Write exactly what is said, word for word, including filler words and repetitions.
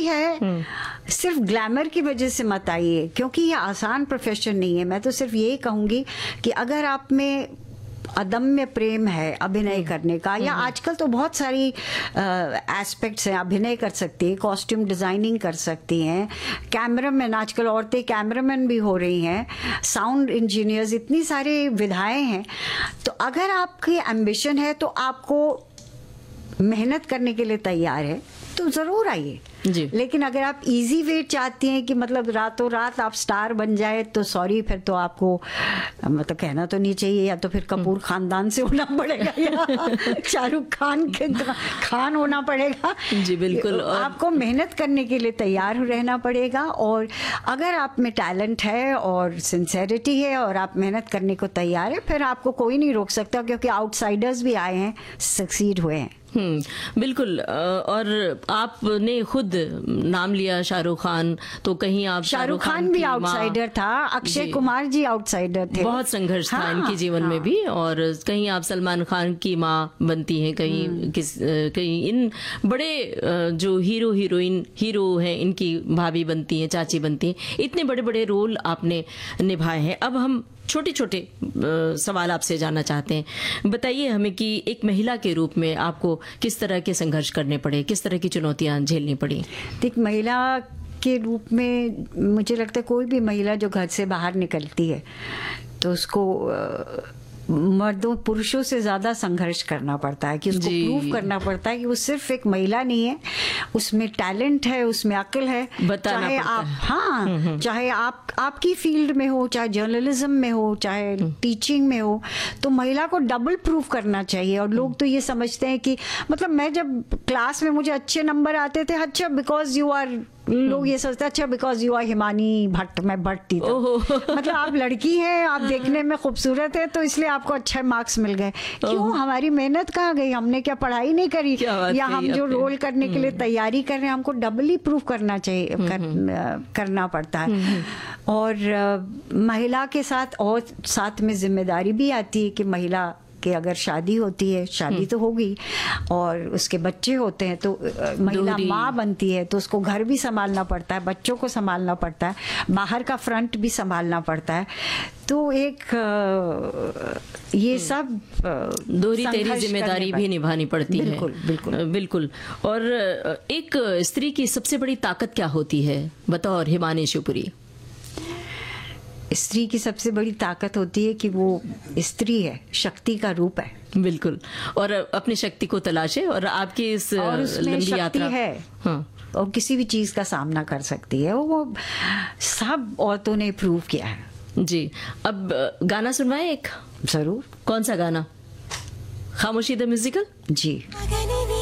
है सिर्फ ग्लैमर की वजह से मत आइए, क्योंकि ये आसान प्रोफेशन नहीं है। मैं तो सिर्फ यही कहूंगी कि अगर आप में अदम्य प्रेम है अभिनय करने का, या आजकल तो बहुत सारी एस्पेक्ट्स हैं, अभिनय कर सकती है, कॉस्ट्यूम डिजाइनिंग कर सकती हैं, कैमरामैन, आजकल औरतें कैमरामैन भी हो रही हैं, साउंड इंजीनियर्स, इतनी सारी विधाएं हैं। तो अगर आपकी एम्बिशन है तो आपको मेहनत करने के लिए तैयार है तो जरूर आइए जी। लेकिन अगर आप इजी वे चाहती हैं कि मतलब रातों रात आप स्टार बन जाए, तो सॉरी, फिर तो आपको मतलब कहना तो नहीं चाहिए, या तो फिर कपूर खानदान से होना पड़ेगा या शाहरुख खान के खान होना पड़ेगा। जी बिल्कुल। और आपको मेहनत करने के लिए तैयार रहना पड़ेगा, और अगर आप में टैलेंट है और सिंसेरिटी है और आप मेहनत करने को तैयार है, फिर आपको कोई नहीं रोक सकता, क्योंकि आउटसाइडर्स भी आए हैं, सक्सीड हुए हैं। हम्म बिल्कुल। और आपने खुद नाम लिया शाहरुख खान, तो कहीं आप शाहरुख खान भी आउटसाइडर था, अक्षय कुमार जी आउटसाइडर थे, बहुत संघर्ष हाँ, था इनके जीवन हाँ, में भी। और कहीं आप सलमान खान की माँ बनती हैं, कहीं किस कहीं इन बड़े जो हीरो हीरोइन हीरो हैं इनकी भाभी बनती हैं, चाची बनती हैं। इतने बड़े बड़े रोल आपने निभाए हैं। अब हम छोटे छोटे सवाल आपसे जानना चाहते हैं। बताइए हमें कि एक महिला के रूप में आपको किस तरह के संघर्ष करने पड़े, किस तरह की चुनौतियां झेलनी पड़ी? एक महिला के रूप में मुझे लगता है कोई भी महिला जो घर से बाहर निकलती है तो उसको मर्दों पुरुषों से ज्यादा संघर्ष करना पड़ता है, कि उसको प्रूव करना पड़ता है कि वो सिर्फ एक महिला नहीं है, उसमें टैलेंट है, उसमें अक्ल है। बताना चाहे पड़ता आप है। हाँ चाहे आप आपकी फील्ड में हो, चाहे जर्नलिज्म में हो, चाहे टीचिंग में हो, तो महिला को डबल प्रूव करना चाहिए। और लोग तो ये समझते हैं कि मतलब मैं जब क्लास में मुझे अच्छे नंबर आते थे, अच्छा बिकॉज यू आर, लोग ये सोचते हैं अच्छा because you are Himani Bhatt, मैं भट्ट थी तो मतलब आप लड़की हैं, आप देखने में खूबसूरत है, तो इसलिए आपको अच्छे मार्क्स मिल गए। क्यों? हमारी मेहनत कहाँ गई? हमने क्या पढ़ाई नहीं करी, या हम जो रोल करने के लिए तैयारी कर रहे हैं हमको डबली प्रूफ करना चाहिए, कर, करना पड़ता है। और महिला के साथ और साथ में जिम्मेदारी भी आती है कि महिला कि अगर शादी होती है, शादी तो होगी, और उसके बच्चे होते हैं, तो महिला माँ बनती है, तो उसको घर भी संभालना पड़ता है, बच्चों को संभालना पड़ता है, बाहर का फ्रंट भी संभालना पड़ता है। तो एक ये सब दोहरी तेरी जिम्मेदारी भी निभानी पड़ती है। बिल्कुल बिल्कुल बिल्कुल। और एक स्त्री की सबसे बड़ी ताकत क्या होती है बतौर हिमानी शिवपुरी? स्त्री की सबसे बड़ी ताकत होती है कि वो स्त्री है, शक्ति का रूप है। बिल्कुल। और अपनी शक्ति को तलाशे, और आपकी इस और लंबी यात्रा है हाँ। और किसी भी चीज का सामना कर सकती है, वो सब औरतों ने प्रूव किया है। जी। अब गाना सुनवाएं एक? जरूर। कौन सा गाना? खामोशी द म्यूजिकल? जी।